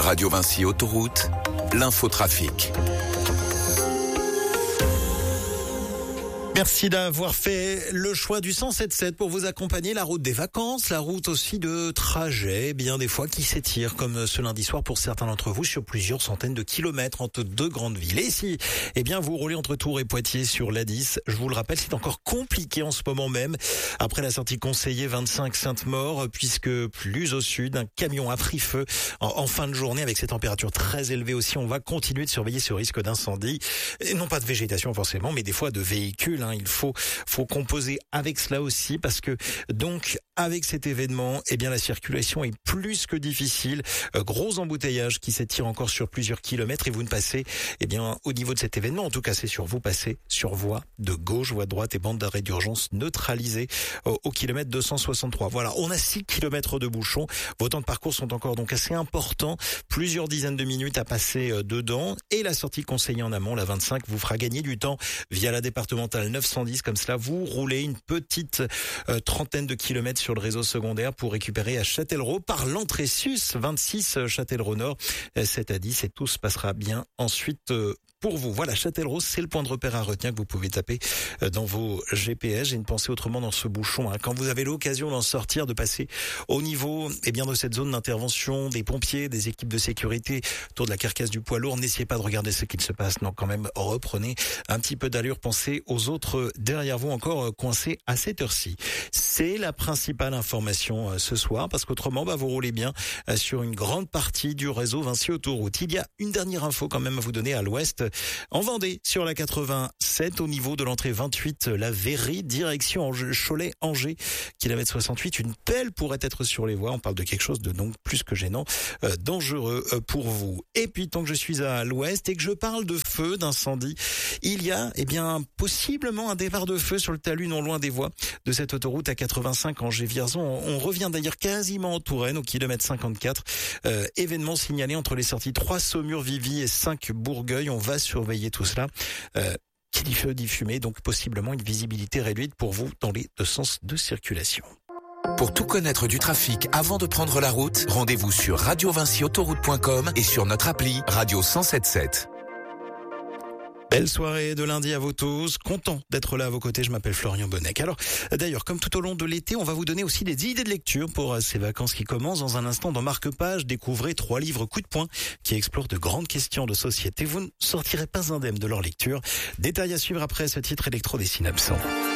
Radio Vinci Autoroute, l'infotrafic. Merci d'avoir fait le choix du 107.7 pour vous accompagner. La route des vacances, la route aussi de trajet, bien des fois qui s'étire comme ce lundi soir pour certains d'entre vous sur plusieurs centaines de kilomètres entre deux grandes villes. Et si, vous roulez entre Tours et Poitiers sur l'A10, je vous le rappelle, c'est encore compliqué en ce moment même. Après la sortie conseillée 25 Sainte-Maure, puisque plus au sud, un camion a pris feu en fin de journée avec ces températures très élevées aussi. On va continuer de surveiller ce risque d'incendie. Et non pas de végétation forcément, mais des fois de véhicules. Il faut composer avec cela aussi parce que donc avec cet événement, la circulation est plus que difficile. Gros embouteillage qui s'étire encore sur plusieurs kilomètres et vous ne passez, au niveau de cet événement, en tout cas c'est sûr, vous passez sur voie de gauche, voie de droite et bande d'arrêt d'urgence neutralisée au kilomètre 263. Voilà, on a 6 kilomètres de bouchons. Vos temps de parcours sont encore donc assez importants. Plusieurs dizaines de minutes à passer dedans et la sortie conseillée en amont, la 25, vous fera gagner du temps via la départementale 910. Comme cela, vous roulez une petite trentaine de kilomètres sur le réseau secondaire pour récupérer à Châtellerault par l'entrée sus 26 Châtellerault Nord. C'est à 10 et tout se passera bien ensuite pour vous. Voilà, Châtellerault, c'est le point de repère à retenir que vous pouvez taper dans vos GPS. J'ai une pensée autrement dans ce bouchon. Quand vous avez l'occasion d'en sortir, de passer au niveau de cette zone d'intervention des pompiers, des équipes de sécurité autour de la carcasse du poids lourd, n'essayez pas de regarder ce qu'il se passe. Non, quand même, reprenez un petit peu d'allure. Pensez aux autres derrière vous encore coincés à cette heure-ci. C'est la principale information ce soir parce qu'autrement, vous roulez bien sur une grande partie du réseau Vinci Autoroute. Il y a une dernière info quand même à vous donner à l'ouest. En Vendée, sur la 87, au niveau de l'entrée 28, la Verrie, direction Cholet-Angers, kilomètre 68, une pelle pourrait être sur les voies. On parle de quelque chose de donc plus que gênant, dangereux pour vous. Et puis, tant que je suis à l'ouest et que je parle de feu, d'incendie, il y a, possiblement un départ de feu sur le talus non loin des voies de cette autoroute à 85 Angers-Vierzon. On revient d'ailleurs quasiment en Touraine, au kilomètre 54. Événement signalé entre les sorties 3 Saumur-Vivy et 5 Bourgueil. On va surveiller tout cela. Qui dit feu dit fumée, donc possiblement une visibilité réduite pour vous dans les deux sens de circulation. Pour tout connaître du trafic avant de prendre la route, rendez-vous sur radiovinciautoroute.com et sur notre appli Radio 107.7. Belle soirée de lundi à vous tous. Content d'être là à vos côtés. Je m'appelle Florian Bonnec. Alors, d'ailleurs, comme tout au long de l'été, on va vous donner aussi des idées de lecture pour ces vacances qui commencent. Dans un instant, dans Marque-Page, découvrez 3 livres coup de poing qui explorent de grandes questions de société. Vous ne sortirez pas indemne de leur lecture. Détail à suivre après ce titre électro des Synapsons.